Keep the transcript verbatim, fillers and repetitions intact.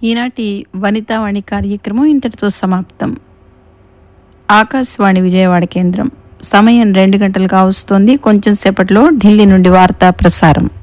ఈనాటి వనితావాణి కార్యక్రమం ఇంతటితో సమాప్తం. ఆకాశవాణి విజయవాడ కేంద్రం. సమయం రెండు గంటలు కావస్తోంది. కొంచెం సేపట్లో ఢిల్లీ నుండి వార్తా ప్రసారం.